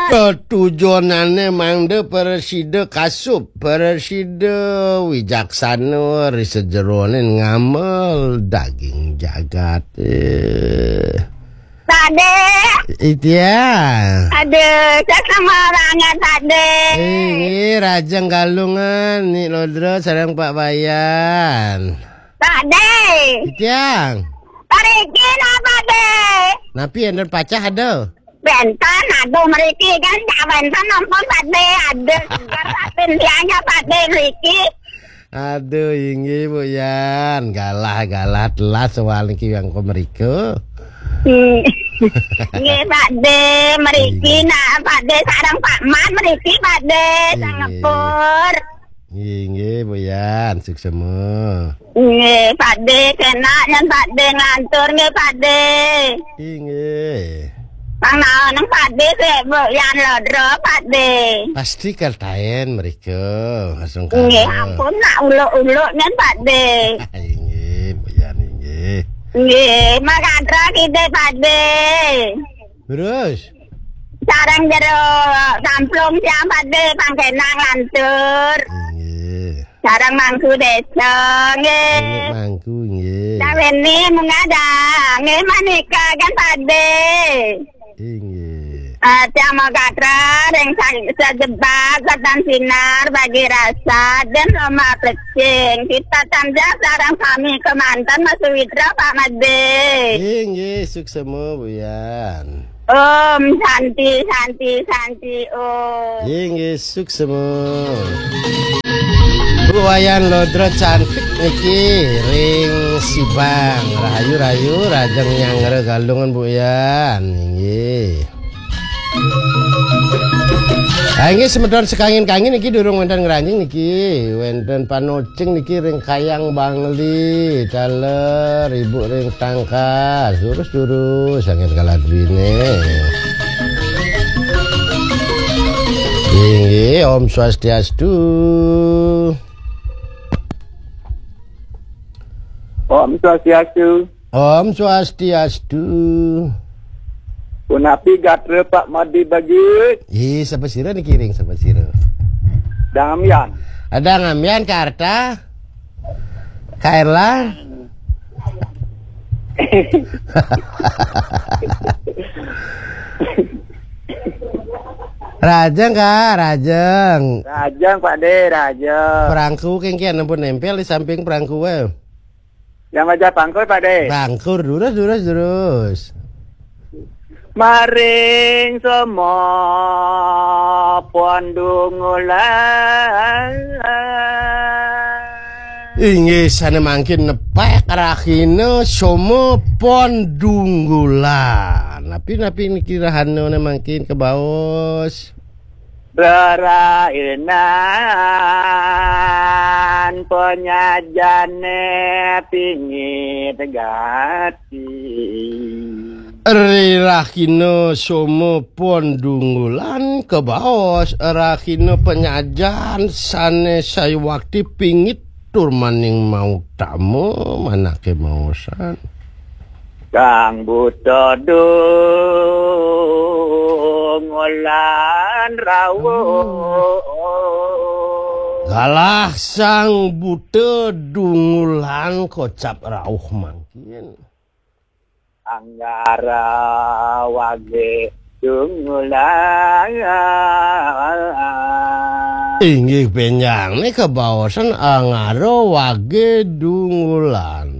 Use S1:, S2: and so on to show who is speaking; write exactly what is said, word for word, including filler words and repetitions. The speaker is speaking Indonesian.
S1: Ketujuanane mangde persida kasup, persida wijaksana risejerone ngamel daging jagat.
S2: Tade.
S1: Itia.
S2: Aduh, saya sama orangnya tade.
S1: Ini Rajang Galungan, nih Lodro sareng Pak Bayan.
S2: Tade.
S1: Itiang.
S2: Tarikin apa deh?
S1: Napi ender pacah ada.
S2: Bentan, aduh meriki kan tak bentan nonton tade. Aduh, segar rapin dianya tade meriki.
S1: Aduh, ingin Bu Yan, galah-galah telah soal niki yang ke mereka.
S2: Nggih Pak De, mriki nak Pak De sareng Pak Man mriki Pak De sangepur.
S1: Nggih nggih Bu Yan, suksema.
S2: Nggih Pak De kena nyen Pak De ngantur nggih Pak De.
S1: Nggih.
S2: Bang naon nang Pak De sik Bu Yan Lodro Pak De.
S1: Pasti kertaen mereka langsung kan.
S2: Nggih ampun nak uluk-uluk nyen Pak De.
S1: Nggih Bu Yan nggih.
S2: Nggih, makadra kita Pakde.
S1: Terus?
S2: Sarang jero samplung siang Pakde pangkenang lantur.
S1: Nggih.
S2: Sarang mangku desa nggih.
S1: Nggih mangku nggih.
S2: Saweni mengada nggih manika kan Pakde.
S1: Nggih.
S2: Ada makadra ring sajebak dan sinar bagi rasa dan Roma plecing. Kita tanda sarang kami kemantan Mas Widra Pak Made.
S1: Nggih, suksema Bu Yan.
S2: Om Santi Santi Santi Om.
S1: Nggih, suksema. Bu Wayan Lodro cantik niki ring Sibang. Rahayu-rayu rajeng nyangre galungan Bu Yan. Nggih. Ah nggih semedon sekangin-kangin niki durung wonten ngranjing niki. Wonten panocing niki ring Kayang Bangli, daler Ibu ring Tangkas. Lurus-lurus angin kaladwine. Nggih, Om Swastiastu.
S3: Om Swastiastu.
S1: Om Swastiastu.
S3: Punapi gatre Pak Madi bagi.
S1: Ih, sapa sira niki ring sapa sira?
S3: Dangamian.
S1: Ada ngamian ke Arta? Kairla? Rajeng kak, Rajeng.
S3: Rajeng Pak De, Rajeng.
S1: Perangku kengkian ampun nempel di samping perangku we.
S3: Yang aja pangkur Pak De.
S1: Bangkur durus durus durus.
S3: Maring semua pondungulan.
S1: Inggih sana mangkin nepek rahina somo pondunggulan. Napi napi niki rahana mangkin ke baos.
S3: Berainan penyajane pingit gati.
S1: Rahino somo pondunggulan ke baos. Rahino penyajan sane saya waktu pingit tur maning mau tamu manake mausan.
S3: Kang buta dungulan rawo.
S1: Galah sang buta dungulan kocap rauh mangkin.
S3: Anggara wage dungulan.
S1: Inggih penyang nih kebawasan angaro wage dungulan.